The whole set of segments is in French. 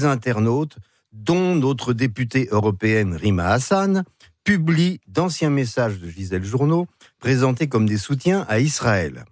des internautes, dont notre députée européenne Rima Hassan, publie d'anciens messages de Gisèle Jourdneau présentés comme des soutiens à Israël.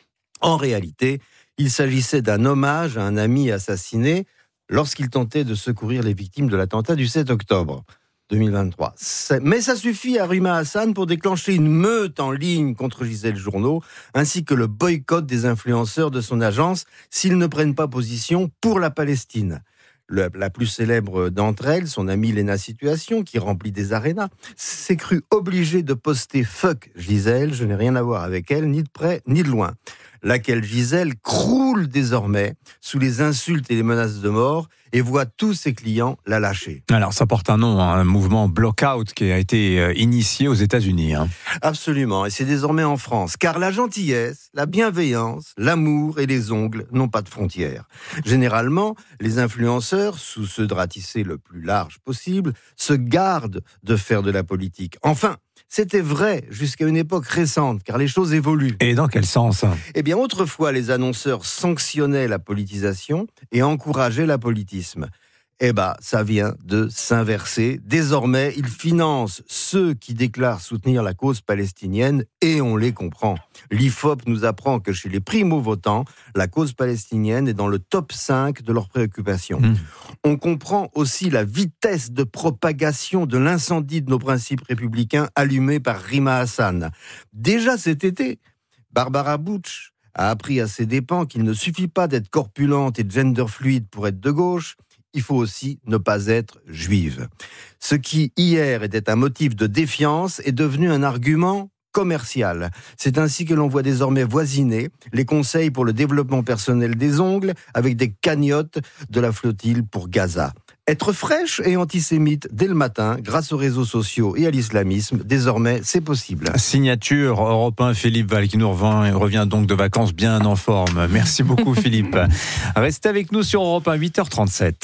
En réalité, il s'agissait d'un hommage à un ami assassiné lorsqu'il tentait de secourir les victimes de l'attentat du 7 octobre 2023. Mais ça suffit à Rima Hassan pour déclencher une meute en ligne contre Gisèle Jourdneau, ainsi que le boycott des influenceurs de son agence s'ils ne prennent pas position pour la Palestine. La plus célèbre d'entre elles, son amie Léna Situation, qui remplit des arénas, s'est crue obligée de poster « Fuck Gisèle, je n'ai rien à voir avec elle, ni de près, ni de loin », laquelle Gisèle croule désormais sous les insultes et les menaces de mort et voit tous ses clients la lâcher. Alors ça porte un nom, un mouvement Blockout qui a été initié aux États-Unis. Absolument, et c'est désormais en France, car la gentillesse, la bienveillance, l'amour et les ongles n'ont pas de frontières. Généralement, les influenceurs, sous ce drap tissé le plus large possible, se gardent de faire de la politique. Enfin, c'était vrai jusqu'à une époque récente, car les choses évoluent. Et dans quel sens ? Eh bien, autrefois, les annonceurs sanctionnaient la politisation et encourageaient l'apolitisme. Eh bien, ça vient de s'inverser. Désormais, ils financent ceux qui déclarent soutenir la cause palestinienne et on les comprend. L'IFOP nous apprend que chez les primo-votants, la cause palestinienne est dans le top 5 de leurs préoccupations. On comprend aussi la vitesse de propagation de l'incendie de nos principes républicains allumé par Rima Hassan. Déjà cet été, Barbara Bush a appris à ses dépens qu'il ne suffit pas d'être corpulente et gender-fluide pour être de gauche, il faut aussi ne pas être juive. Ce qui, hier, était un motif de défiance est devenu un argument commercial. C'est ainsi que l'on voit désormais voisiner les conseils pour le développement personnel des ongles avec des cagnottes de la flottille pour Gaza. Être fraîche et antisémite dès le matin, grâce aux réseaux sociaux et à l'islamisme, désormais, c'est possible. Signature Europe 1, Philippe Val, qui nous revient donc de vacances bien en forme. Merci beaucoup, Philippe. Restez avec nous sur Europe 1, 8h37.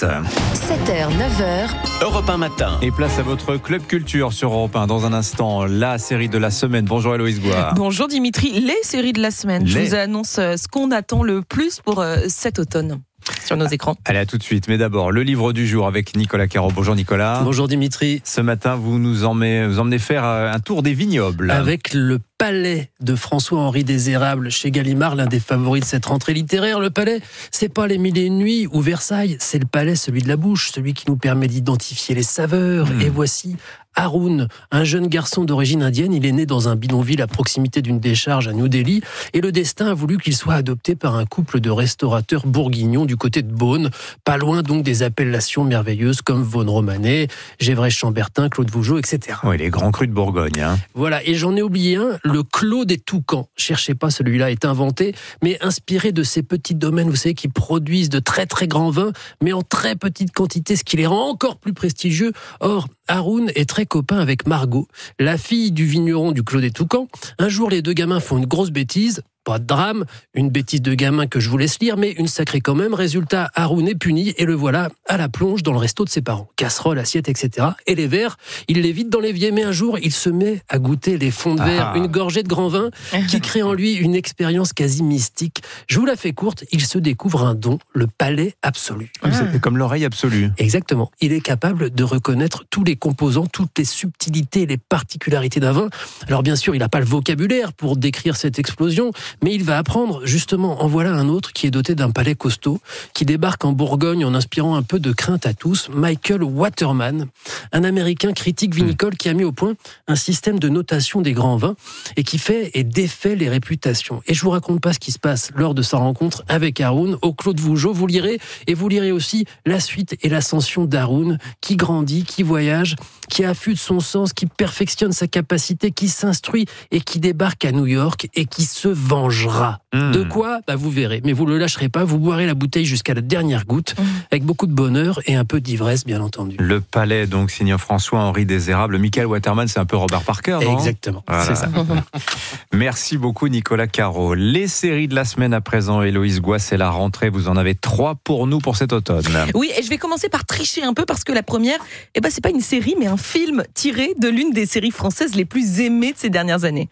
7h, 9h. Europe 1 matin. Et place à votre Club Culture sur Europe 1. Dans un instant, la série de la semaine. Bonjour Héloïse Goua. Bonjour Dimitri. Les séries de la semaine. Je vous annonce ce qu'on attend le plus pour cet automne sur nos écrans. Allez, à tout de suite. Mais d'abord, le livre du jour avec Nicolas Caro. Bonjour Nicolas. Bonjour Dimitri. Ce matin, vous nous emmenez faire un tour des vignobles. Avec le Palais de François-Henri des Érables chez Gallimard, l'un des favoris de cette rentrée littéraire. Le Palais, c'est pas les Mille et une nuits ou Versailles, c'est le Palais, celui de la bouche, celui qui nous permet d'identifier les saveurs. Et voici Haroun, un jeune garçon d'origine indienne. Il est né dans un bidonville à proximité d'une décharge à New Delhi. Et le destin a voulu qu'il soit adopté par un couple de restaurateurs bourguignons du côté de Beaune, pas loin donc des appellations merveilleuses comme Vaune Romanée, Gévrey-Chambertin, Claude Vougeot, etc. Oui, les grands crus de Bourgogne. Voilà, et j'en ai oublié un, le Clos des Toucans. Cherchez pas, celui-là est inventé, mais inspiré de ces petits domaines, vous savez, qui produisent de très très grands vins, mais en très petite quantité, ce qui les rend encore plus prestigieux. Or, Haroun est très copain avec Margot, la fille du vigneron du Clos des Toucans. Un jour, les deux gamins font une grosse bêtise. Pas de drame, une bêtise de gamin que je vous laisse lire, mais une sacrée quand même. Résultat, Haroun est puni et le voilà à la plonge dans le resto de ses parents. Casserole, assiette, etc. Et les verres, il les vide dans l'évier. Mais un jour, il se met à goûter les fonds de verre, une gorgée de grand vin qui crée en lui une expérience quasi mystique. Je vous la fais courte, il se découvre un don, le palais absolu. C'est comme l'oreille absolue. Exactement. Il est capable de reconnaître tous les composants, toutes les subtilités et les particularités d'un vin. Alors bien sûr, il n'a pas le vocabulaire pour décrire cette explosion, mais il va apprendre, justement, en voilà un autre qui est doté d'un palais costaud, qui débarque en Bourgogne en inspirant un peu de crainte à tous, Michael Waterman, un Américain critique vinicole qui a mis au point un système de notation des grands vins et qui fait et défait les réputations. Et je vous raconte pas ce qui se passe lors de sa rencontre avec Haroun au Clos de Vougeot, vous lirez, et vous lirez aussi la suite et l'ascension d'Haroun, qui grandit, qui voyage, qui affûte son sens, qui perfectionne sa capacité, qui s'instruit et qui débarque à New York et qui se vengera. De quoi ? Vous verrez. Mais vous ne le lâcherez pas, vous boirez la bouteille jusqu'à la dernière goutte, avec beaucoup de bonheur et un peu d'ivresse, bien entendu. Le Palais, donc, signé François-Henri des Érables. Michael Waterman, c'est un peu Robert Parker, non ? Exactement, voilà. C'est ça. Merci beaucoup, Nicolas Caro. Les séries de la semaine à présent, Héloïse Goua, c'est la rentrée. Vous en avez 3 pour nous pour cet automne. Oui, et je vais commencer par tricher un peu parce que la première, c'est pas une série, mais un film tiré de l'une des séries françaises les plus aimées de ces dernières années.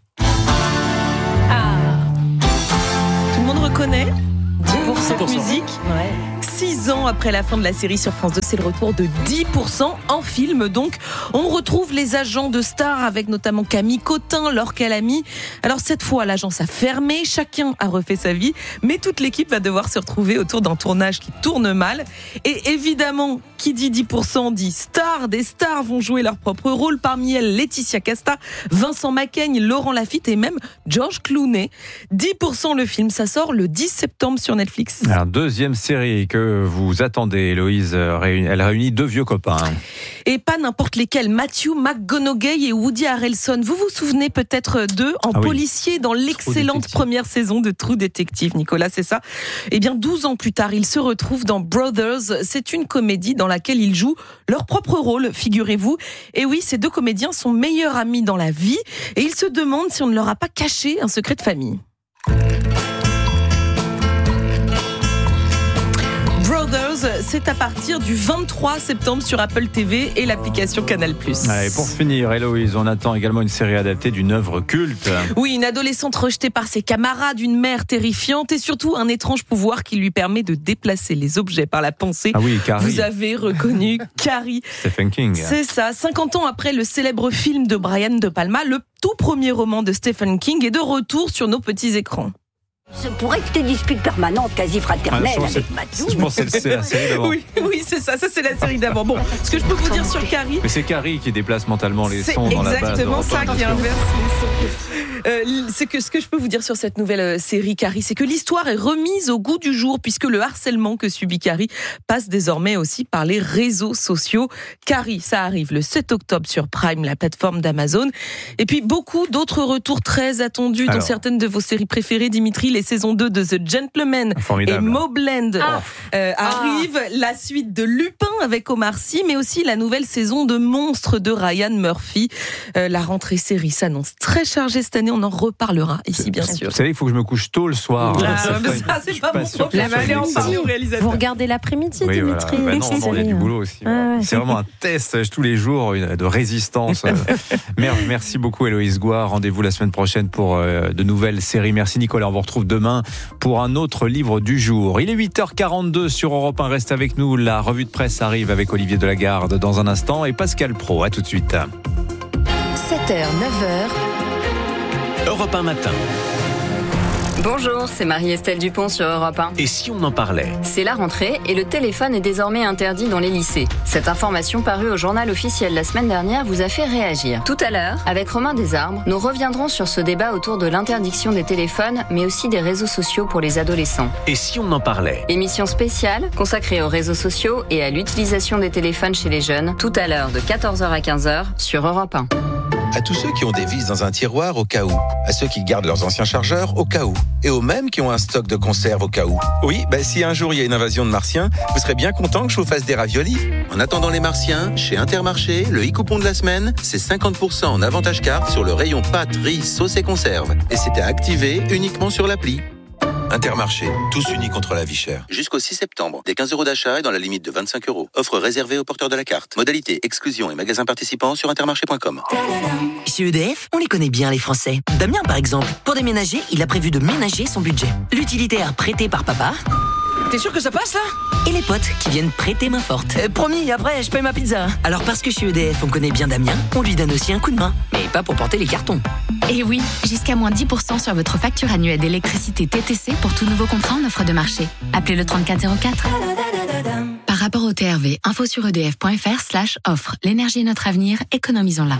Tout le monde reconnaît pour cette musique. 6 ans après la fin de la série sur France 2, c'est le retour de 10% en film. Donc, on retrouve les agents de stars avec notamment Camille Cotin, Laure Calamy. Alors cette fois, l'agence a fermé, chacun a refait sa vie, mais toute l'équipe va devoir se retrouver autour d'un tournage qui tourne mal. Et évidemment, qui dit 10% dit stars. Des stars vont jouer leur propre rôle. Parmi elles, Laetitia Casta, Vincent Macaigne, Laurent Lafitte et même George Clooney. 10% le film, ça sort le 10 septembre sur Netflix. Alors, deuxième série que vous attendez, Héloïse, elle réunit deux vieux copains. Et pas n'importe lesquels, Matthew McConaughey et Woody Harrelson. Vous vous souvenez peut-être d'eux en policier dans l'excellente première saison de True Detective, Nicolas, c'est ça ? Eh bien, 12 ans plus tard, ils se retrouvent dans Brothers. C'est une comédie dans laquelle ils jouent leur propre rôle, figurez-vous. Et oui, ces deux comédiens sont meilleurs amis dans la vie et ils se demandent si on ne leur a pas caché un secret de famille. Brothers, c'est à partir du 23 septembre sur Apple TV et l'application Canal+. Et pour finir, Héloïse, on attend également une série adaptée d'une œuvre culte. Oui, une adolescente rejetée par ses camarades, une mère terrifiante et surtout un étrange pouvoir qui lui permet de déplacer les objets par la pensée. Ah oui, Carrie. Vous avez reconnu Carrie. Stephen King. C'est ça, 50 ans après le célèbre film de Brian De Palma, le tout premier roman de Stephen King est de retour sur nos petits écrans. Ce pourrait être des disputes permanentes, quasi fraternelles avec Mathieu. Je pense que c'est la série d'avant. Oui, c'est ça c'est la série d'avant. Bon, ce que je peux vous dire sur Carrie... Mais c'est Carrie qui déplace mentalement les sons dans la base. C'est exactement ça qui inverse les sons. Ce que je peux vous dire sur cette nouvelle série Carrie, c'est que l'histoire est remise au goût du jour puisque le harcèlement que subit Carrie passe désormais aussi par les réseaux sociaux. Carrie, ça arrive le 7 octobre sur Prime, la plateforme d'Amazon. Et puis beaucoup d'autres retours très attendus dans certaines de vos séries préférées, Dimitri. Les saisons 2 de The Gentleman et Mobland arrivent. La suite de Lupin avec Omar Sy, mais aussi la nouvelle saison de Monstres de Ryan Murphy. La rentrée série s'annonce très chargée cette année. On en reparlera ici, bien sûr. Vous savez, il faut que je me couche tôt le soir. Ça, c'est pas mon problème. Allez, en parler au réalisateur. Vous regardez l'après-midi, Dimitri. Voilà. Non, il y a du boulot aussi. C'est vraiment un test tous les jours de résistance. Merci beaucoup, Héloïse Goua. Rendez-vous la semaine prochaine pour de nouvelles séries. Merci, Nicolas. On vous retrouve demain pour un autre livre du jour. Il est 8h42 sur Europe 1. Reste avec nous. La revue de presse arrive avec Olivier Delagarde dans un instant et Pascal Praud. À tout de suite. 7h, 9h. Europe 1 matin. Bonjour, c'est Marie-Estelle Dupont sur Europe 1. Et si on en parlait ? C'est la rentrée et le téléphone est désormais interdit dans les lycées. Cette information parue au journal officiel la semaine dernière vous a fait réagir. Tout à l'heure, avec Romain Desarbres, nous reviendrons sur ce débat autour de l'interdiction des téléphones, mais aussi des réseaux sociaux pour les adolescents. Et si on en parlait ? Émission spéciale consacrée aux réseaux sociaux et à l'utilisation des téléphones chez les jeunes, tout à l'heure de 14h à 15h sur Europe 1. À tous ceux qui ont des vis dans un tiroir au cas où, à ceux qui gardent leurs anciens chargeurs au cas où, et aux mêmes qui ont un stock de conserve au cas où. Oui, si un jour il y a une invasion de martiens, vous serez bien content que je vous fasse des raviolis. En attendant les martiens, chez Intermarché, le e-coupon de la semaine, c'est 50% en avantage carte sur le rayon pâtes, riz, sauce et conserve. Et c'était activé uniquement sur l'appli. Intermarché, tous unis contre la vie chère. Jusqu'au 6 septembre, des 15 € d'achat et dans la limite de 25 €. Offre réservée aux porteurs de la carte. Modalité, exclusion et magasins participants sur intermarché.com. Chez EDF, on les connaît bien les Français. Damien par exemple, pour déménager, il a prévu de ménager son budget. L'utilitaire prêté par papa. T'es sûr que ça passe là ? Et les potes qui viennent prêter main forte. Promis, après je paye ma pizza. Alors parce que chez EDF on connaît bien Damien, on lui donne aussi un coup de main. Mais pas pour porter les cartons. Et oui, jusqu'à moins 10% sur votre facture annuelle d'électricité TTC pour tout nouveau contrat en offre de marché. Appelez le 3404. Par rapport au TRV, info sur edf.fr/offre. L'énergie est notre avenir, économisons-la.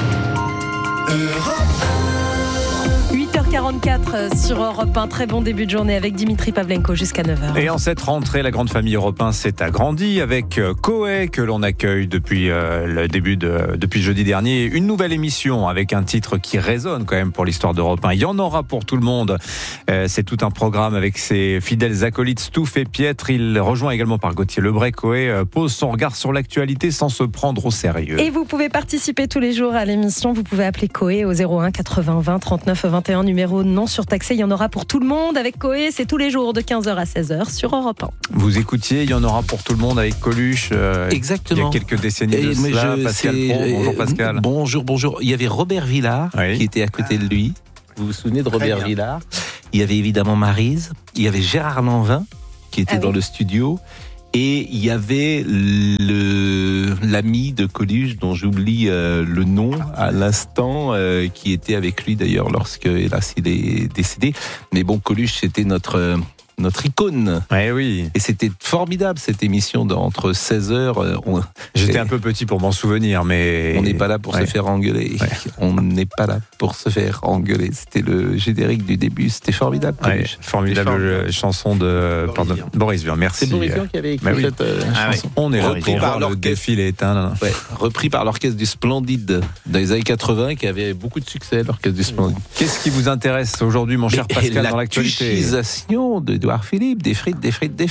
8h44 sur Europe 1. Très bon début de journée avec Dimitri Pavlenko jusqu'à 9h. Et en cette rentrée, la grande famille Europe 1 s'est agrandie avec Coé que l'on accueille depuis depuis jeudi dernier. Une nouvelle émission avec un titre qui résonne quand même pour l'histoire d'Europe 1. Il y en aura pour tout le monde. C'est tout un programme avec ses fidèles acolytes Stouff et Pietre. Il rejoint également par Gauthier Lebray. Coé pose son regard sur l'actualité sans se prendre au sérieux. Et vous pouvez participer tous les jours à l'émission. Vous pouvez appeler Coé au 01 80 20 39 21, numéro non surtaxé. Il y en aura pour tout le monde avec Coé. C'est tous les jours de 15h à 16h sur Europe 1. Vous écoutiez, il y en aura pour tout le monde avec Coluche. Exactement. Il y a quelques décennies de cela. Pascal Praud. Bonjour Pascal. Bonjour. Il y avait Robert Villard qui était à côté de lui. Vous vous souvenez de Robert Villard ? Il y avait évidemment Maryse. Il y avait Gérard Lanvin qui était dans le studio. Et il y avait l'ami de Coluche, dont j'oublie le nom à l'instant, qui était avec lui d'ailleurs lorsque, hélas, il est décédé. Mais bon, Coluche, c'était notre icône. Oui. Et c'était formidable cette émission entre 16h. J'étais un peu petit pour m'en souvenir, mais. On n'est pas là pour se faire engueuler. Ouais. On n'est pas là pour se faire engueuler. C'était le générique du début. C'était formidable. Formidable chanson de Boris Vian. Merci. C'est Boris Vian qui avait écrit cette chanson. On est repris par le défilé éteint. Repris par l'orchestre du Splendide dans les années 80, qui avait beaucoup de succès, l'orchestre du Splendide. Qu'est-ce qui vous intéresse aujourd'hui, mon cher Pascal, dans l'actualité? L'utilisation de Édouard Philippe, des frites.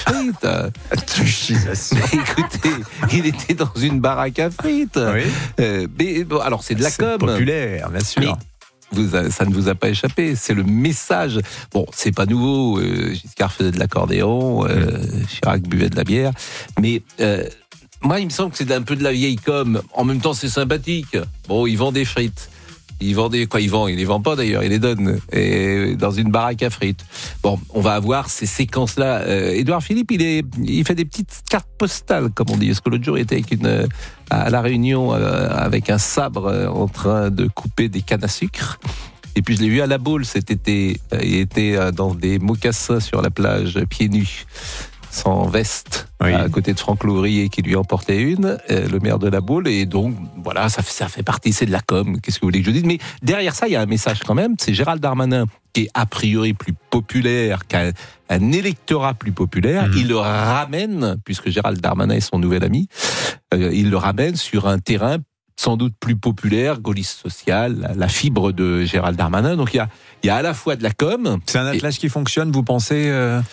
Écoutez, il était dans une baraque à frites. Mais bon, alors c'est de la com. Populaire, bien sûr. Mais ça ne vous a pas échappé, c'est le message. Bon, c'est pas nouveau. Giscard faisait de l'accordéon, Chirac buvait de la bière. Mais moi, il me semble que c'est un peu de la vieille com. En même temps, c'est sympathique. Bon, il vend des frites. Il les vend pas d'ailleurs, il les donne et dans une baraque à frites. Bon, on va avoir ces séquences-là. Édouard Philippe, il fait des petites cartes postales, comme on dit. Parce que l'autre jour, il était à la Réunion avec un sabre en train de couper des cannes à sucre. Et puis je l'ai vu à La Baule cet été. Il était dans des mocassins sur la plage, pieds nus, sans veste, à côté de Franck Louvrier qui lui en portait une, le maire de La Baule. Et donc, voilà, ça fait partie, c'est de la com. Qu'est-ce que vous voulez que je dise? Mais derrière ça, il y a un message quand même. C'est Gérald Darmanin, qui est a priori plus populaire, qui a un électorat plus populaire. Il le ramène, puisque Gérald Darmanin est son nouvel ami, il le ramène sur un terrain sans doute plus populaire, gaulliste social, la fibre de Gérald Darmanin. Donc il y a à la fois de la com. C'est un attelage qui fonctionne, vous pensez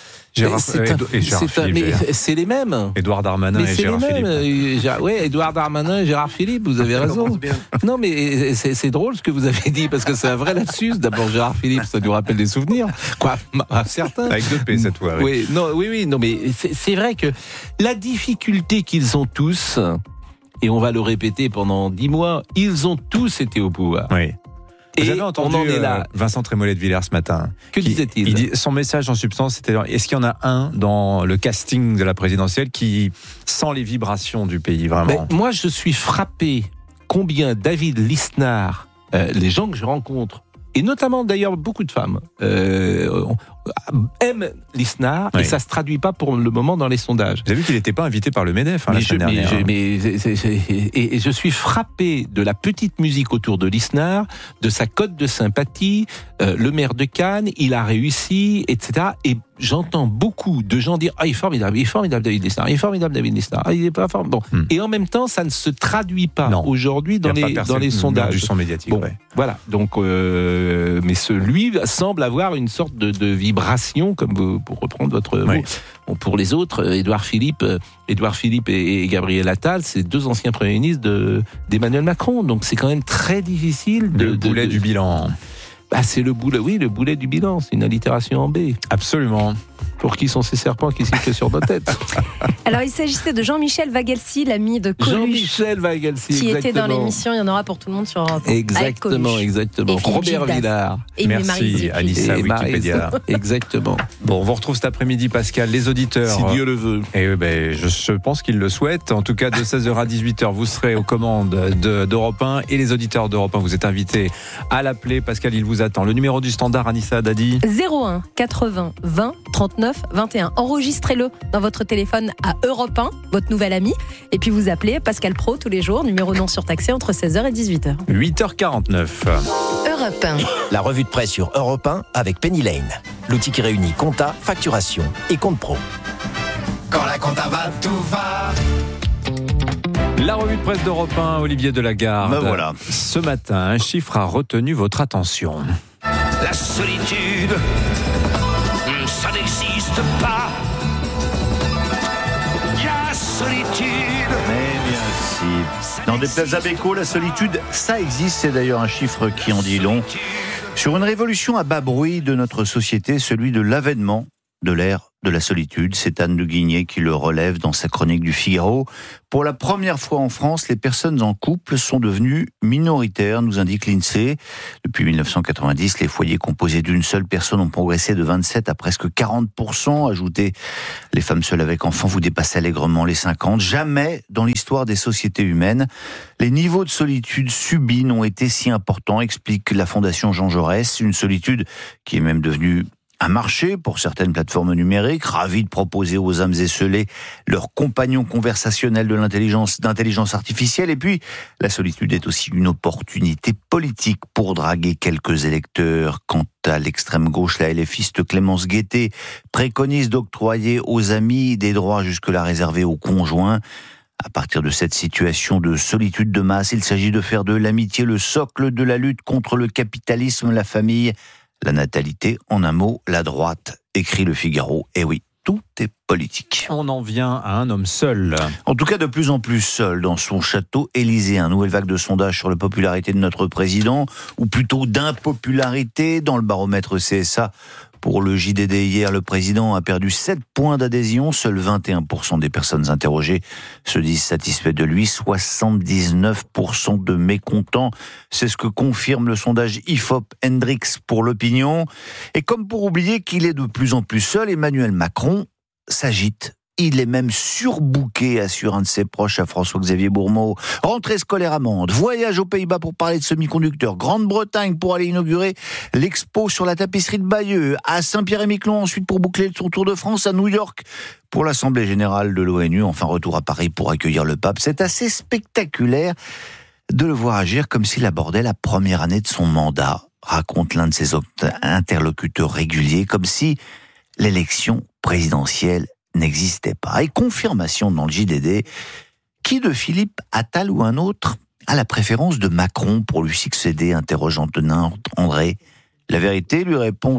c'est les mêmes. Édouard Darmanin et Gérard Philippe. Édouard Darmanin et Gérard Philippe, vous avez raison. Non, mais c'est drôle ce que vous avez dit, parce que c'est un vrai lapsus. D'abord, Gérard Philippe, ça nous rappelle des souvenirs. Certains. Avec 2 P cette fois. Oui, mais c'est vrai que la difficulté qu'ils ont tous, et on va le répéter pendant 10 mois, ils ont tous été au pouvoir. Oui. Vous avez entendu Vincent Trémollet de Villers ce matin. Que disait-il ? Son message en substance, c'était est-ce qu'il y en a un dans le casting de la présidentielle qui sent les vibrations du pays, vraiment ? Moi, je suis frappé combien David Lisnard, les gens que je rencontre, et notamment d'ailleurs beaucoup de femmes, aiment Lisnard, et ça se traduit pas pour le moment dans les sondages. Vous avez vu qu'il n'était pas invité par le MEDEF la semaine dernière. Et je suis frappé de la petite musique autour de Lisnard, de sa cote de sympathie, le maire de Cannes, il a réussi, etc. Et j'entends beaucoup de gens dire il est formidable David Lisnard, il est pas fort. Bon. Et en même temps, ça ne se traduit pas aujourd'hui dans les sondages. Du son médiatique. Bon, voilà. Donc, mais lui semble avoir une sorte de vibration, comme pour reprendre votre mot. Bon, pour les autres, Édouard Philippe et Gabriel Attal, c'est 2 anciens premiers ministres d'Emmanuel Macron. Donc c'est quand même très difficile le boulet du bilan. C'est le boulet du bilan, c'est une allitération en B. Absolument. Pour qui sont ces serpents qui sifflent sur nos têtes? Alors, il s'agissait de Jean-Michel Vagelsi, l'ami de Coluche. Jean-Michel Vagelsi, qui était dans l'émission. Il y en aura pour tout le monde sur Europe 1. Exactement. Robert Villard. Merci, Anissa, Wikipédia. Exactement. Bon, on vous retrouve cet après-midi, Pascal. Les auditeurs. Si Dieu le veut. Et je pense qu'ils le souhaitent. En tout cas, de 16h à 18h, vous serez aux commandes d'Europe 1. Et les auditeurs d'Europe 1, vous êtes invités à l'appeler. Pascal, il vous attend. Le numéro du standard, Anissa Dadi. 01 80 20 39 21. Enregistrez-le dans votre téléphone à Europe 1, votre nouvel ami. Et puis vous appelez Pascal Pro tous les jours, numéro non surtaxé entre 16h et 18h. 8h49. Europe 1. La revue de presse sur Europe 1 avec Penny Lane. L'outil qui réunit compta, facturation et compte pro. Quand la compta va, tout va. La revue de presse d'Europe 1, Olivier Delagarde. Voilà. Ce matin, un chiffre a retenu votre attention. La solitude, ça n'existe pas. La solitude. Mais bien si. Dans des places Abéco, la solitude, ça existe. C'est d'ailleurs un chiffre qui en dit long. Sur une révolution à bas bruit de notre société, celui de l'avènement de l'ère de la solitude. C'est Anne de Guigné qui le relève dans sa chronique du Figaro. Pour la première fois en France, les personnes en couple sont devenues minoritaires, nous indique l'INSEE. Depuis 1990, les foyers composés d'une seule personne ont progressé de 27 à presque 40%. Ajoutez les femmes seules avec enfants, vous dépassez allègrement les 50. Jamais dans l'histoire des sociétés humaines, les niveaux de solitude subis n'ont été si importants, explique la Fondation Jean Jaurès. Une solitude qui est même devenue un marché pour certaines plateformes numériques, ravies de proposer aux âmes esseulées leurs compagnons conversationnels d'intelligence artificielle. Et puis, la solitude est aussi une opportunité politique pour draguer quelques électeurs. Quant à l'extrême gauche, la LFiste Clémence Guettet préconise d'octroyer aux amis des droits jusque-là réservés aux conjoints. À partir de cette situation de solitude de masse, il s'agit de faire de l'amitié le socle de la lutte contre le capitalisme, la famille, la natalité, en un mot, la droite, écrit le Figaro. Et oui, tout est politique. On en vient à un homme seul. En tout cas, de plus en plus seul dans son château élyséen. Nouvelle vague de sondages sur la popularité de notre président, ou plutôt d'impopularité dans le baromètre CSA. Pour le JDD hier, le président a perdu 7 points d'adhésion. Seuls 21% des personnes interrogées se disent satisfaits de lui. 79% de mécontents. C'est ce que confirme le sondage IFOP Hendrix pour l'opinion. Et comme pour oublier qu'il est de plus en plus seul, Emmanuel Macron s'agite. Il est même surbooké, assure un de ses proches à François-Xavier Bourmeau. Rentrée scolaire à Mende, voyage aux Pays-Bas pour parler de semi-conducteurs, Grande-Bretagne pour aller inaugurer l'expo sur la tapisserie de Bayeux, à Saint-Pierre-et-Miquelon ensuite pour boucler son Tour de France, à New York pour l'Assemblée Générale de l'ONU, enfin retour à Paris pour accueillir le pape. C'est assez spectaculaire de le voir agir comme s'il abordait la première année de son mandat, raconte l'un de ses interlocuteurs réguliers, comme si l'élection présidentielle n'existait pas. Et confirmation dans le JDD, qui de Philippe Attal ou un autre a la préférence de Macron pour lui succéder, interroge Antonin André. La vérité, lui répond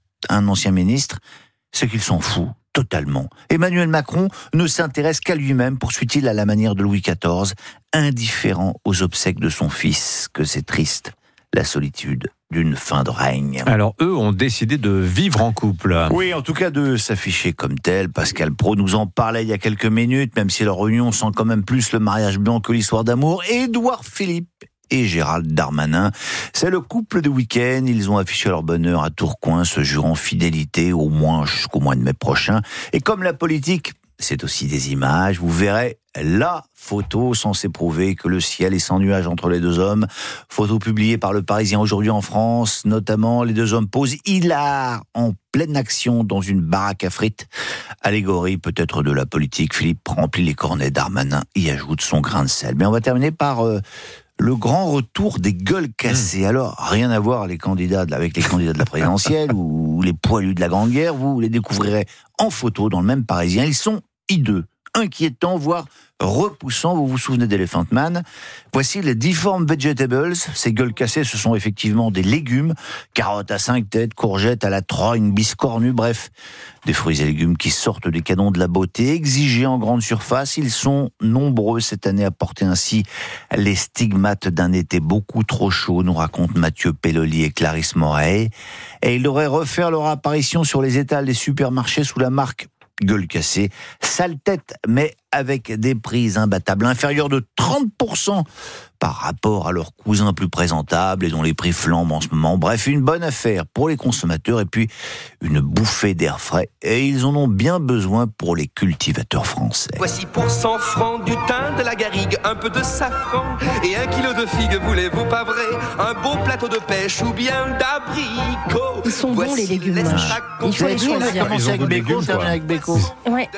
un ancien ministre, c'est qu'il s'en fout totalement. Emmanuel Macron ne s'intéresse qu'à lui-même, poursuit-il à la manière de Louis XIV, indifférent aux obsèques de son fils, que c'est triste, la solitude d'une fin de règne. Alors eux ont décidé de vivre en couple. Oui, en tout cas de s'afficher comme tel. Pascal Praud nous en parlait il y a quelques minutes, même si leur union sent quand même plus le mariage blanc que l'histoire d'amour. Édouard Philippe et Gérald Darmanin, c'est le couple de week-end. Ils ont affiché leur bonheur à Tourcoing, se jurant fidélité au moins jusqu'au mois de mai prochain. Et comme la politique, c'est aussi des images, vous verrez la photo censée prouver que le ciel est sans nuages entre les deux hommes. Photo publiée par le Parisien aujourd'hui en France, notamment les deux hommes posent hilar en pleine action dans une baraque à frites. Allégorie peut-être de la politique. Philippe remplit les cornets, Darmanin y ajoute son grain de sel. Mais on va terminer par le grand retour des gueules cassées. Alors, rien à voir avec les candidats de la présidentielle ou les poilus de la Grande Guerre. Vous les découvrirez en photo dans le même Parisien. Ils sont hideux, inquiétants, voire repoussants. Vous vous souvenez d'Elephant Man? Voici les Deformed Vegetables. Ces gueules cassées, ce sont effectivement des légumes. Carottes à 5 têtes, courgettes à la trogne, biscornues, bref, des fruits et légumes qui sortent des canons de la beauté, exigés en grande surface. Ils sont nombreux cette année à porter ainsi les stigmates d'un été beaucoup trop chaud, nous racontent Mathieu Pelloli et Clarisse Moret. Et ils devraient refaire leur apparition sur les étals des supermarchés sous la marque gueule cassée, sale tête, mais avec des prix imbattables, inférieurs de 30% par rapport à leurs cousins plus présentables et dont les prix flambent en ce moment. Bref, une bonne affaire pour les consommateurs et puis une bouffée d'air frais. Et ils en ont bien besoin pour les cultivateurs français. Voici pour 100 francs du thym, de la garrigue, un peu de safran et 1 kilo de figues, voulez-vous pas vrai? Un beau plateau de pêche ou bien d'abricots. Ils sont bons les légumes. Il faut les choisir. Commencer avec Beko, terminer avec Beko. Ouais.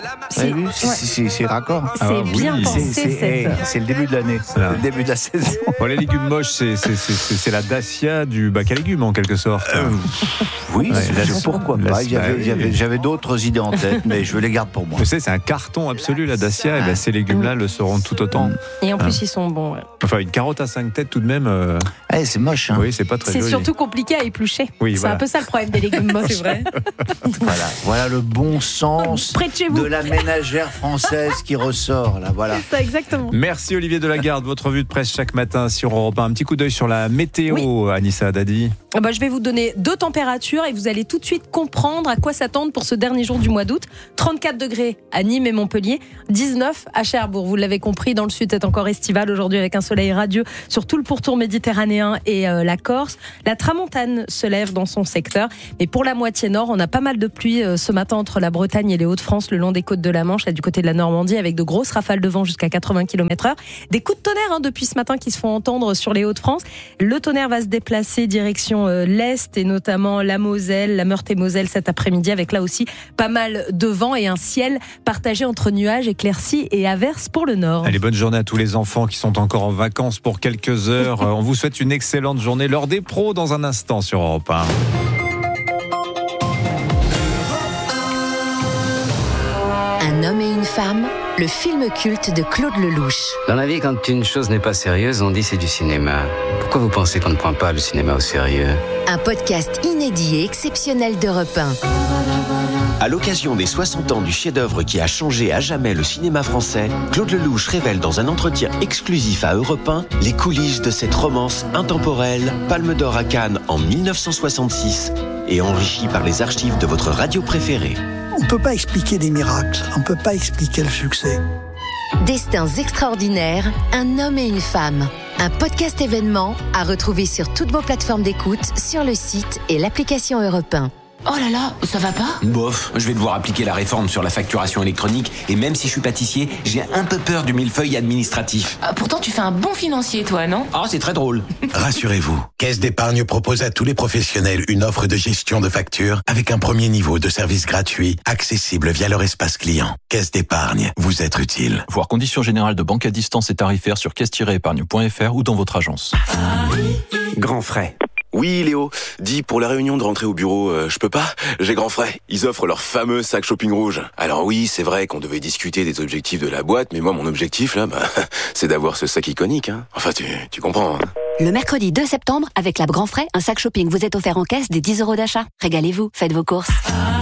C'est raccord. C'est bien pensé. C'est le début de l'année. Le début de la saison. Bon, les légumes moches, c'est la Dacia du bac à légumes en quelque sorte. Oui, pourquoi pas. J'avais d'autres idées en tête, mais je les garde pour moi. Vous savez, c'est un carton absolu la Dacia, et ben ces légumes-là le seront tout autant. Et en plus, ils sont bons. Ouais. Enfin, une carotte à 5 têtes tout de même. C'est moche. Hein. Oui, c'est pas très joli. C'est surtout compliqué à éplucher. Oui, c'est un peu ça le problème des légumes moches. C'est vrai. Voilà le bon sens Près de chez vous. de la ménagère française qui ressort. Là, voilà. C'est ça, exactement. Merci Olivier Delagarde, votre revue de presse chaque matin sur Europe 1. Un petit coup d'œil sur la météo, Anissa Haddadi. Je vais vous donner 2 températures et vous allez tout de suite comprendre à quoi s'attendre pour ce dernier jour du mois d'août. 34 degrés à Nîmes et Montpellier, 19 à Cherbourg. Vous l'avez compris, dans le sud, c'est encore estival aujourd'hui avec un soleil radieux sur tout le pourtour méditerranéen et la Corse. La tramontane se lève dans son secteur. Mais pour la moitié nord, on a pas mal de pluie ce matin entre la Bretagne et les Hauts-de-France, le long des côtes de la Manche, là du côté de la Normandie, avec de grosses rafales de vent jusqu'à 80 km/h. Des coups de tonnerre depuis ce matin qui se font entendre sur les Hauts-de-France. Le tonnerre va se déplacer direction l'Est et notamment la Moselle, la Meurthe-et-Moselle cet après-midi, avec là aussi pas mal de vent et un ciel partagé entre nuages, éclaircies et averses pour le nord. Allez, bonne journée à tous les enfants qui sont encore en vacances pour quelques heures. On vous souhaite une excellente journée. L'heure des pros dans un instant sur Europe 1. Un homme et une femme, le film culte de Claude Lelouch. Dans la vie, quand une chose n'est pas sérieuse, on dit c'est du cinéma. Pourquoi vous pensez qu'on ne prend pas le cinéma au sérieux ? Un podcast inédit et exceptionnel d'Europe 1. À l'occasion des 60 ans du chef-d'œuvre qui a changé à jamais le cinéma français, Claude Lelouch révèle dans un entretien exclusif à Europe 1 les coulisses de cette romance intemporelle, Palme d'Or à Cannes en 1966 et enrichie par les archives de votre radio préférée. On ne peut pas expliquer des miracles, on ne peut pas expliquer le succès. Destins extraordinaires, un homme et une femme. Un podcast événement à retrouver sur toutes vos plateformes d'écoute, sur le site et l'application Europe 1. Oh là là, ça va pas ? Bof, je vais devoir appliquer la réforme sur la facturation électronique et même si je suis pâtissier, j'ai un peu peur du millefeuille administratif. Pourtant, tu fais un bon financier, toi, non ? Ah, c'est très drôle. Rassurez-vous, Caisse d'épargne propose à tous les professionnels une offre de gestion de factures avec un premier niveau de service gratuit, accessible via leur espace client. Caisse d'épargne, vous êtes utile. Voir conditions générales de banque à distance et tarifaires sur caisse-épargne.fr ou dans votre agence. Grand frais. Oui, Léo, dis pour la réunion de rentrée au bureau, je peux pas ? J'ai grand frais. Ils offrent leur fameux sac shopping rouge. Alors oui, c'est vrai qu'on devait discuter des objectifs de la boîte, mais moi, mon objectif, là, c'est d'avoir ce sac iconique. Hein. Enfin, tu comprends. Hein. Le mercredi 2 septembre, avec la Grand Frais, un sac shopping vous est offert en caisse des 10 € d'achat. Régalez-vous, faites vos courses.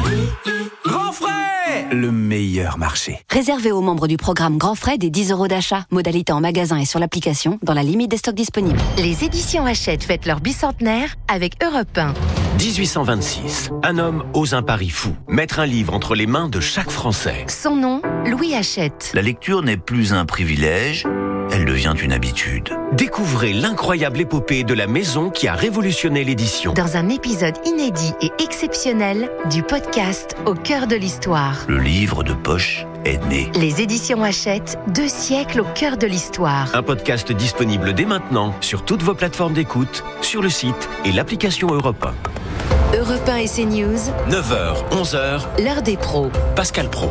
Grand frais ! Le meilleur marché. Réservé aux membres du programme Grand Frais des 10 € d'achat. Modalité en magasin et sur l'application, dans la limite des stocks disponibles. Les éditions Hachette fêtent leur bicentenaire avec Europe 1. 1826. Un homme ose un pari fou. Mettre un livre entre les mains de chaque Français. Son nom, Louis Hachette. La lecture n'est plus un privilège, elle devient une habitude. Découvrez l'incroyable épopée de la maison qui a révolutionné l'édition. Dans un épisode inédit et exceptionnel du podcast Au cœur de l'histoire. Le livre de poche est né. Les éditions Hachette, 2 siècles au cœur de l'histoire. Un podcast disponible dès maintenant sur toutes vos plateformes d'écoute, sur le site et l'application Europe 1. Europe 1 et CNews. 9h, 11h. L'heure des pros. Pascal Pro.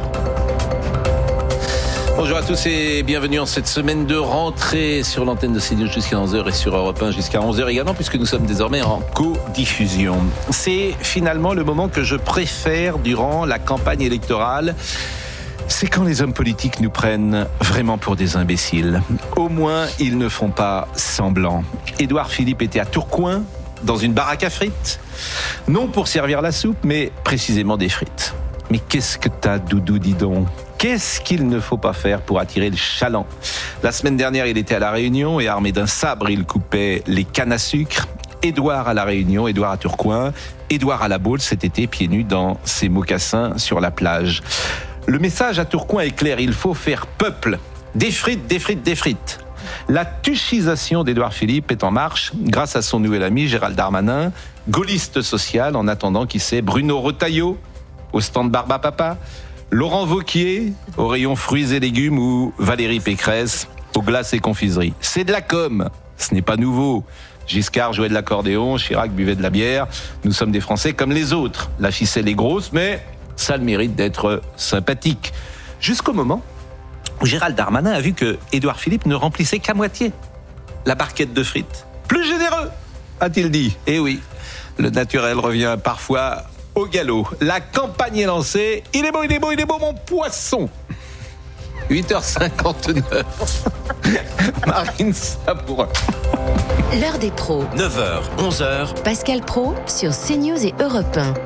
Bonjour à tous et bienvenue en cette semaine de rentrée sur l'antenne de CNews jusqu'à 11h et sur Europe 1 jusqu'à 11h également puisque nous sommes désormais en co-diffusion. C'est finalement le moment que je préfère durant la campagne électorale. C'est quand les hommes politiques nous prennent vraiment pour des imbéciles. Au moins, ils ne font pas semblant. Édouard Philippe était à Tourcoing, dans une baraque à frites. Non pour servir la soupe, mais précisément des frites. Mais qu'est-ce que t'as, Doudou, dis donc ? Qu'est-ce qu'il ne faut pas faire pour attirer le chaland ? La semaine dernière, il était à La Réunion et armé d'un sabre, il coupait les cannes à sucre. Édouard à La Réunion, Édouard à Tourcoing, Édouard à La Baule cet été, pieds nus dans ses mocassins sur la plage. Le message à Tourcoing est clair, il faut faire peuple. Des frites, des frites, des frites. La tuchisation d'Édouard Philippe est en marche grâce à son nouvel ami Gérald Darmanin, gaulliste social en attendant qui sait Bruno Retailleau au stand Barba Papa, Laurent Wauquiez au rayon fruits et légumes ou Valérie Pécresse aux glaces et confiseries. C'est de la com, ce n'est pas nouveau. Giscard jouait de l'accordéon, Chirac buvait de la bière. Nous sommes des Français comme les autres. La ficelle est grosse, mais ça a le mérite d'être sympathique. Jusqu'au moment où Gérald Darmanin a vu que Édouard Philippe ne remplissait qu'à moitié la barquette de frites. Plus généreux, a-t-il dit. Eh oui, le naturel revient parfois au galop. La campagne est lancée. Il est beau, il est beau, il est beau, mon poisson. 8h59. Marine Sabourin. L'heure des pros. 9h, 11h. Pascal Praud sur CNews et Europe 1.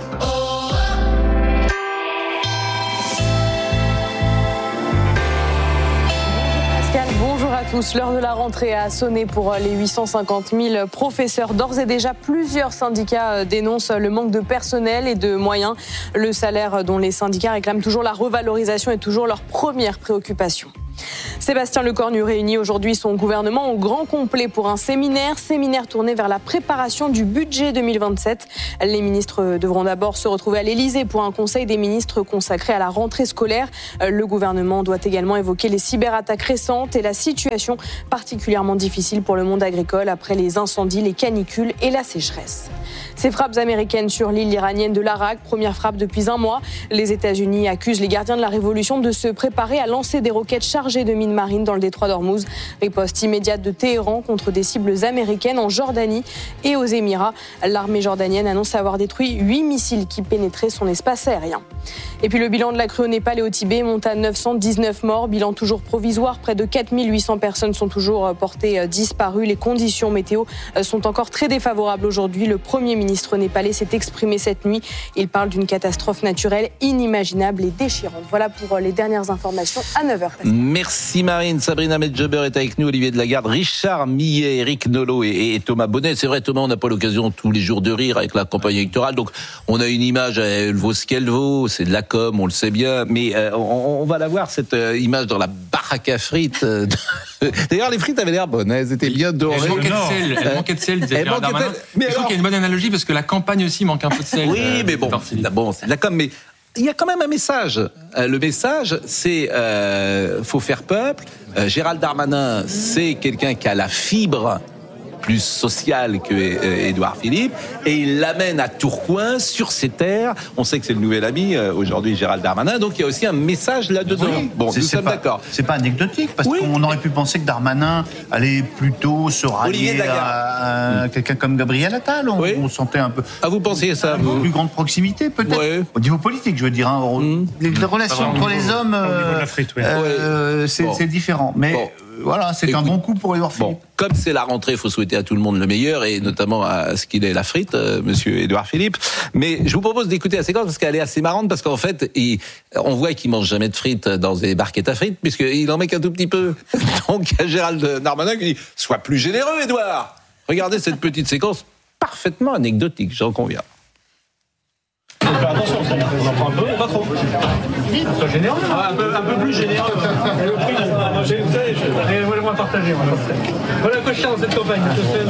Bonjour à tous. L'heure de la rentrée a sonné pour les 850 000 professeurs. D'ores et déjà, plusieurs syndicats dénoncent le manque de personnel et de moyens. Le salaire dont les syndicats réclament toujours la revalorisation est toujours leur première préoccupation. Sébastien Lecornu réunit aujourd'hui son gouvernement au grand complet pour un séminaire tourné vers la préparation du budget 2027. Les ministres devront d'abord se retrouver à l'Elysée pour un conseil des ministres consacré à la rentrée scolaire. Le gouvernement doit également évoquer les cyberattaques récentes et la situation particulièrement difficile pour le monde agricole après les incendies, les canicules et la sécheresse. Ces frappes américaines sur l'île iranienne de l'Arak, première frappe depuis un mois. Les États-Unis accusent les gardiens de la révolution de se préparer à lancer des roquettes chargées de mines marines dans le détroit d'Ormuz. Riposte immédiate de Téhéran contre des cibles américaines en Jordanie et aux Émirats. L'armée jordanienne annonce avoir détruit 8 missiles qui pénétraient son espace aérien. Et puis le bilan de la crue au Népal et au Tibet monte à 919 morts. Bilan toujours provisoire. Près de 4800 personnes sont toujours portées disparues. Les conditions météo sont encore très défavorables aujourd'hui. Le Premier ministre népalais s'est exprimé cette nuit. Il parle d'une catastrophe naturelle inimaginable et déchirante. Voilà pour les dernières informations à 9h. Merci Marine. Sabrina Medjeber est avec nous, Olivier Delagarde, Richard Millet, Éric Nolot et Thomas Bonnet. C'est vrai, Thomas, on n'a pas l'occasion tous les jours de rire avec la campagne électorale. Donc on a une image, elle vaut ce qu'elle vaut. C'est de la com, on le sait bien. Mais on va la voir, cette image dans la baraque à frites. D'ailleurs, les frites avaient l'air bonnes. Elles étaient bien dorées. Elles manquaient de sel, disait Gérald Darmanin. Mais je trouve qu'il y a une bonne analogie parce que la campagne aussi manque un peu de sel. Oui, mais bon, c'est de la com. Mais il y a quand même un message. Le message, c'est faut faire peuple. Gérald Darmanin, c'est quelqu'un qui a la fibre plus sociale que Édouard Philippe, et il l'amène à Tourcoing, sur ses terres. On sait que c'est le nouvel ami, aujourd'hui, Gérald Darmanin, donc il y a aussi un message là-dedans. Oui, bon, nous sommes d'accord. C'est pas anecdotique, parce qu'on aurait pu penser que Darmanin allait plutôt se rallier à quelqu'un comme Gabriel Attal. On sentait un peu... Ah, vous pensiez ça, vous ? Plus grande proximité, peut-être. Au niveau politique, je veux dire. Les relations entre les hommes, c'est différent. Mais... Voilà, c'est un bon coup pour Édouard Philippe. Bon, comme c'est la rentrée, il faut souhaiter à tout le monde le meilleur, et notamment à ce qu'il est la frite, monsieur Édouard Philippe. Mais je vous propose d'écouter la séquence parce qu'elle est assez marrante, parce qu'en fait, on voit qu'il mange jamais de frites dans des barquettes à frites, puisqu'il en met qu'un tout petit peu. Donc, il y a Gérald Darmanin qui dit « Sois plus généreux, Édouard !» Regardez cette petite séquence parfaitement anecdotique, j'en conviens. Faut faire attention, ça en prend un peu, mais pas trop. Sois généreux. Un peu plus généreux. Et le prix, vous savez, je vais partager. Voilà quoi je tiens dans cette campagne.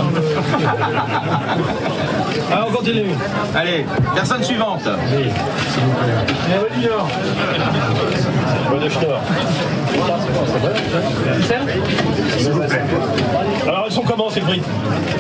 Ah, on continue. Allez, personne suivante. Oui, s'il vous plaît. Bonne Schnorr. S'il vous plaît. Alors, elles sont comment ces frites ?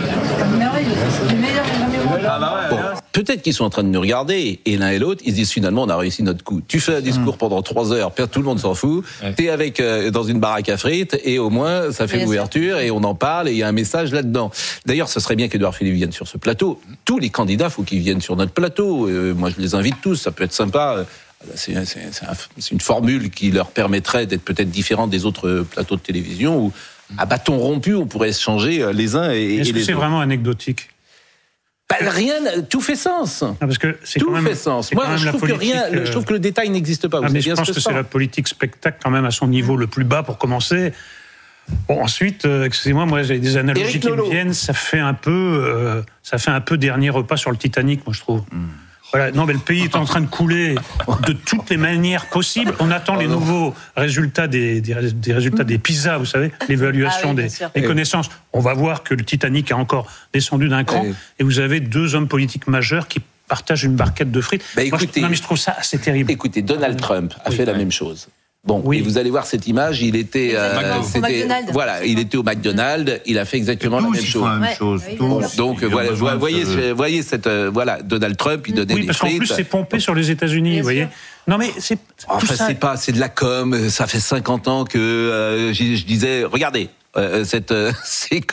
Bon, peut-être qu'ils sont en train de nous regarder, et l'un et l'autre, ils se disent finalement on a réussi notre coup. Tu fais un discours pendant 3 heures, tout le monde s'en fout, t'es avec dans une baraque à frites, et au moins ça fait l'ouverture, et on en parle, et il y a un message là-dedans. D'ailleurs, ce serait bien qu'Édouard Philippe vienne sur ce plateau. Tous les candidats, faut qu'ils viennent sur notre plateau. Moi, je les invite tous, ça peut être sympa. C'est une formule qui leur permettrait d'être peut-être différente des autres plateaux de télévision où, à bâton rompu, on pourrait échanger les uns et les autres. Est-ce que c'est vraiment anecdotique ? Rien, tout fait sens. Parce que c'est tout quand même, fait sens. Moi, je trouve que le détail n'existe pas. Mais je pense que c'est la politique spectacle quand même à son niveau le plus bas pour commencer. Bon, ensuite, excusez-moi, moi j'ai des analogies qui me viennent. Ça fait un peu dernier repas sur le Titanic, moi je trouve. Voilà, non, mais le pays est en train de couler de toutes les manières possibles. On attend les nouveaux résultats des résultats des PISA, vous savez, l'évaluation des connaissances. On va voir que le Titanic a encore descendu d'un cran. Et vous avez 2 hommes politiques majeurs qui partagent une barquette de frites. Écoutez, je trouve ça assez terrible. Écoutez, Donald Trump a fait la même chose. Bon, et vous allez voir cette image, il était, voilà, il était au McDonald's, il a fait exactement la même chose. Donc voilà, voyez cette, voilà, Donald Trump, il donnait des frites. Parce qu'en plus c'est pompé sur les États-Unis, vous voyez. Non mais c'est. Enfin, c'est de la com. Ça fait 50 ans que je disais, regardez cette séquence.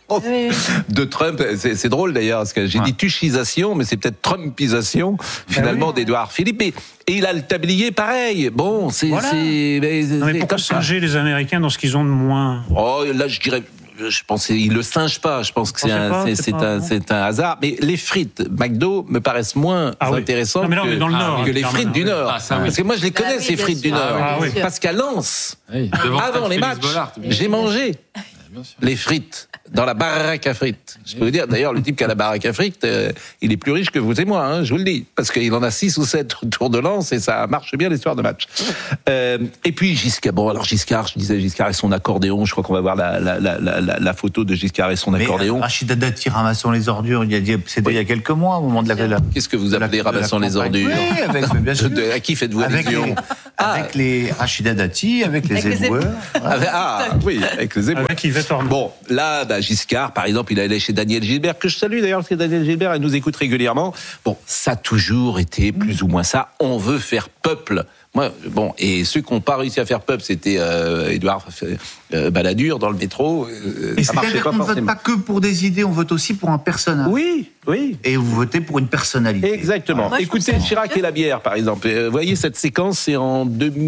de Trump. C'est drôle d'ailleurs, parce que j'ai dit tuchisation, mais c'est peut-être Trumpisation, finalement, d'Édouard Philippe. Et il a le tablier pareil. Bon, mais pourquoi singer les Américains dans ce qu'ils ont de moins? Oh, là, je dirais... Je pense qu'il le singe pas. Je pense que c'est un hasard. Mais les frites McDo me paraissent moins intéressantes que les frites du Nord. Parce que moi, je les connais, ces frites du Nord. Parce qu'à Lens, avant les matchs, j'ai mangé les frites dans la baraque à frites. Je peux vous dire, d'ailleurs, le type qui a la baraque à frites, il est plus riche que vous et moi, je vous le dis. Parce qu'il en a 6 ou 7 autour de Lens et ça marche bien les soirs de match. Et puis Giscard, je disais Giscard et son accordéon, je crois qu'on va voir la photo de Giscard et son accordéon. Rachida Dati ramassant les ordures, c'était il y a quelques mois au moment de la... Qu'est-ce que vous appelez ramassant les ordures? Oui, bien sûr. À qui faites-vous allusion? Avec les Rachida Dati, avec les éboueurs. Oui, avec les éboueurs. Avec Yvette Horn. Bon, là, Giscard, par exemple, il allait chez Daniel Gilbert, que je salue d'ailleurs, parce que Daniel Gilbert, elle nous écoute régulièrement. Bon, ça a toujours été plus ou moins ça. On veut faire peuple. Moi, bon, et ceux qui n'ont pas réussi à faire peuple, c'était Édouard Balladur dans le métro. Et c'est-à-dire qu'on ne vote pas que pour des idées, on vote aussi pour un personnage. Oui. Et vous votez pour une personnalité. Exactement. Moi, écoutez, Chirac et la bière, par exemple. Vous voyez, cette séquence, c'est en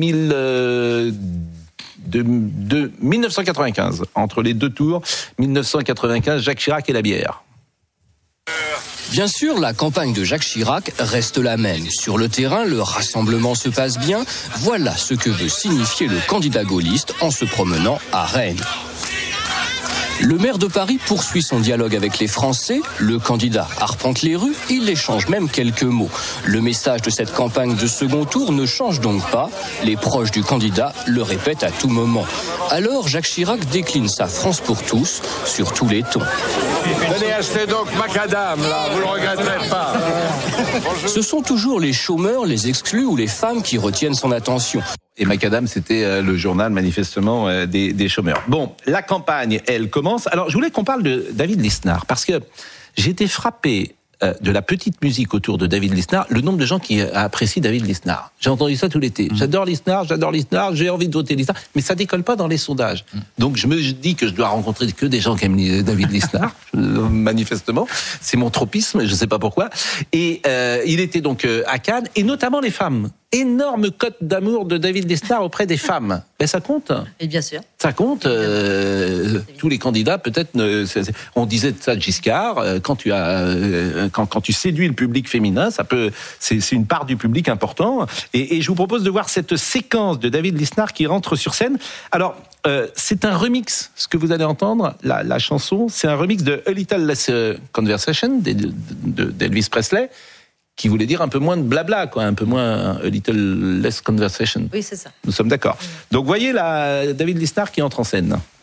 1995, entre les deux tours, 1995, Jacques Chirac et la bière. Bien sûr, la campagne de Jacques Chirac reste la même. Sur le terrain, le rassemblement se passe bien. Voilà ce que veut signifier le candidat gaulliste en se promenant à Rennes. Le maire de Paris poursuit son dialogue avec les Français. Le candidat arpente les rues, il échange même quelques mots. Le message de cette campagne de second tour ne change donc pas. Les proches du candidat le répètent à tout moment. Alors Jacques Chirac décline sa France pour tous sur tous les tons. Venez acheter donc macadam, là, vous le regretterez pas. Ce sont toujours les chômeurs, les exclus ou les femmes qui retiennent son attention. Et macadam, c'était le journal, manifestement, des chômeurs. Bon, la campagne, elle commence. Alors, je voulais qu'on parle de David Lisnard, parce que j'ai été frappé de la petite musique autour de David Lisnard, le nombre de gens qui apprécient David Lisnard. J'ai entendu ça tout l'été. J'adore Lisnard, j'ai envie de voter Lisnard, mais ça décolle pas dans les sondages. Donc je me dis que je dois rencontrer que des gens qui aiment David Lisnard, manifestement. C'est mon tropisme, je sais pas pourquoi. Et il était donc à Cannes, et notamment les femmes. Énorme cote d'amour de David Lisnard auprès des femmes. Ben ça compte. Et bien sûr. Ça compte. Tous les candidats, peut-être. On disait ça de Giscard. Quand tu séduis le public féminin, c'est une part du public important. Et je vous propose de voir cette séquence de David Lisnard qui rentre sur scène. Alors, c'est un remix. Ce que vous allez entendre, la chanson, c'est un remix de A Little Less Conversation d'Elvis Presley, qui voulait dire un peu moins de blabla, quoi, un peu moins a little less conversation. Oui, c'est ça. Nous sommes d'accord. Donc, voyez David Lisnard qui entre en scène.